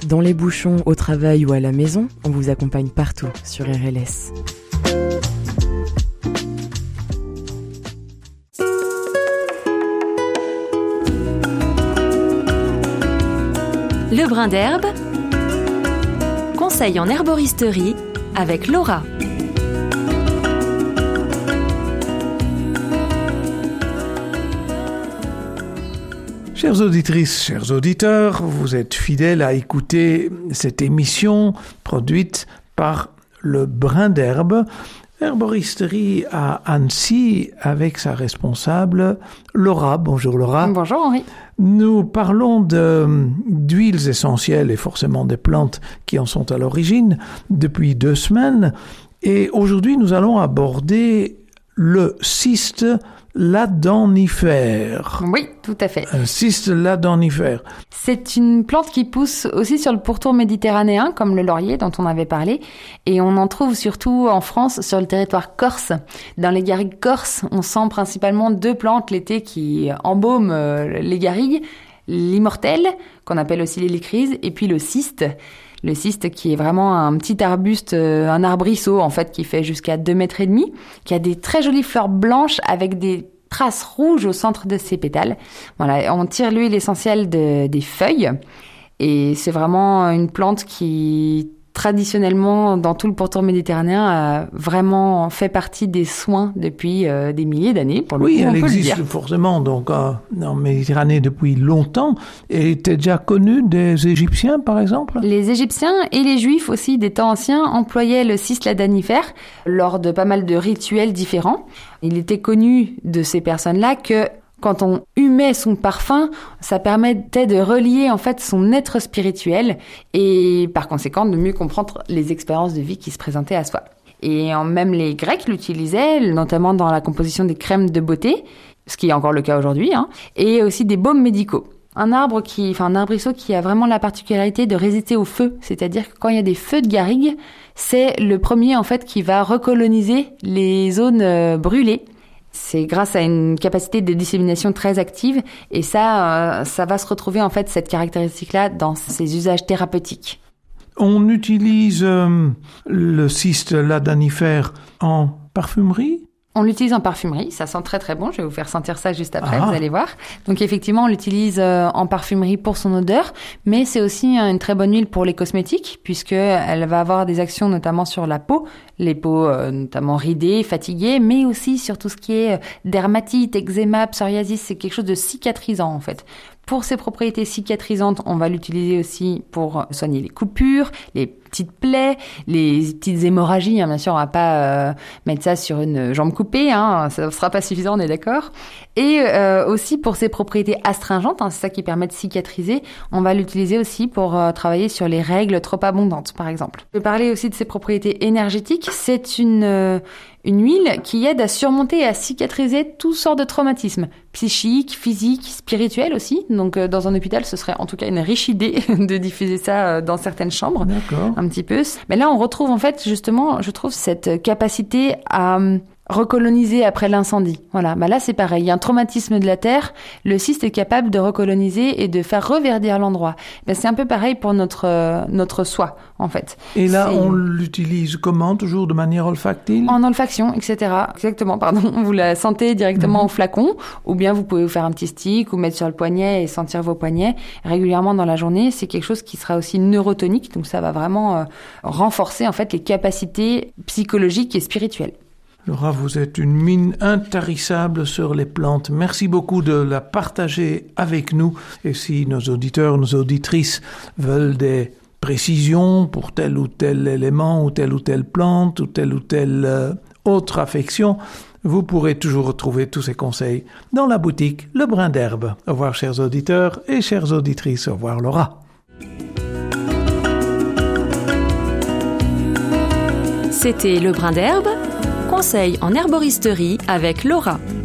Dans les bouchons, au travail ou à la maison, on vous accompagne partout sur RLS. Le brin d'herbe, conseil en herboristerie avec Laura. Chères auditrices, chers auditeurs, vous êtes fidèles à écouter cette émission produite par le brin d'herbe, herboristerie à Annecy, avec sa responsable Laura. Bonjour Laura. Bonjour Henri. Nous parlons d'huiles essentielles et forcément des plantes qui en sont à l'origine depuis 2 semaines. Et aujourd'hui, nous allons aborder le cyste ladanifère. Oui, tout à fait. Un cyste ladanifère. C'est une plante qui pousse aussi sur le pourtour méditerranéen, comme le laurier dont on avait parlé. Et on en trouve surtout en France, sur le territoire corse. Dans les garrigues corses, on sent principalement 2 plantes l'été qui embaument les garrigues. L'immortelle, qu'on appelle aussi l'hélicryse, et puis le cyste. Le cyste qui est vraiment un petit arbuste, un arbrisseau en fait, qui fait jusqu'à 2,5 mètres, qui a des très jolies fleurs blanches avec des traces rouges au centre de ses pétales. Voilà, on tire l'huile essentielle des feuilles et c'est vraiment une plante qui traditionnellement dans tout le pourtour méditerranéen a vraiment fait partie des soins depuis des milliers d'années. Pour le coup, elle on peut existe le dire. Forcément donc en Méditerranée depuis longtemps et était déjà connue des Égyptiens par exemple. Les Égyptiens et les Juifs aussi des temps anciens employaient le cyste ladanifère lors de pas mal de rituels différents. Il était connu de ces personnes-là que quand on humait son parfum, ça permettait de relier en fait son être spirituel et par conséquent de mieux comprendre les expériences de vie qui se présentaient à soi. Et même les Grecs l'utilisaient, notamment dans la composition des crèmes de beauté, ce qui est encore le cas aujourd'hui, et aussi des baumes médicaux. Un arbrisseau qui a vraiment la particularité de résister au feu, c'est-à-dire que quand il y a des feux de garrigue, c'est le premier en fait qui va recoloniser les zones brûlées. C'est grâce à une capacité de dissémination très active et ça va se retrouver en fait cette caractéristique-là dans ses usages thérapeutiques. On utilise le cyste ladanifère en parfumerie. On l'utilise en parfumerie, ça sent très très bon, je vais vous faire sentir ça juste après, vous allez voir. Donc effectivement, on l'utilise en parfumerie pour son odeur, mais c'est aussi une très bonne huile pour les cosmétiques, puisqu'elle va avoir des actions notamment sur la peau, les peaux notamment ridées, fatiguées, mais aussi sur tout ce qui est dermatite, eczéma, psoriasis, c'est quelque chose de cicatrisant en fait. Pour ses propriétés cicatrisantes, on va l'utiliser aussi pour soigner les coupures, les petites plaies, les petites hémorragies. Bien sûr, on va pas mettre ça sur une jambe coupée, ça ne sera pas suffisant, on est d'accord. Et aussi pour ses propriétés astringentes, c'est ça qui permet de cicatriser. On va l'utiliser aussi pour travailler sur les règles trop abondantes, par exemple. Je vais parler aussi de ses propriétés énergétiques. C'est une huile qui aide à surmonter et à cicatriser toutes sortes de traumatismes, psychiques, physiques, spirituels aussi. Donc dans un hôpital, ce serait en tout cas une riche idée de diffuser ça dans certaines chambres. D'accord. Un petit peu. Mais là, on retrouve en fait justement, je trouve, cette capacité à recoloniser après l'incendie. Voilà. Là, c'est pareil. Il y a un traumatisme de la terre. Le cyste est capable de recoloniser et de faire reverdir l'endroit. C'est un peu pareil pour notre soie, en fait. Et là, on l'utilise comment? Toujours de manière olfactive? En olfaction, etc. Exactement, pardon. Vous la sentez directement au flacon, ou bien vous pouvez vous faire un petit stick ou mettre sur le poignet et sentir vos poignets régulièrement dans la journée. C'est quelque chose qui sera aussi neurotonique, donc ça va vraiment renforcer en fait les capacités psychologiques et spirituelles. Laura, vous êtes une mine intarissable sur les plantes. Merci beaucoup de la partager avec nous. Et si nos auditeurs, nos auditrices veulent des précisions pour tel ou tel élément, ou telle plante, ou telle autre affection, vous pourrez toujours retrouver tous ces conseils dans la boutique Le Brin d'Herbe. Au revoir, chers auditeurs et chères auditrices. Au revoir, Laura. C'était Le Brin d'Herbe, conseil en herboristerie avec Laura.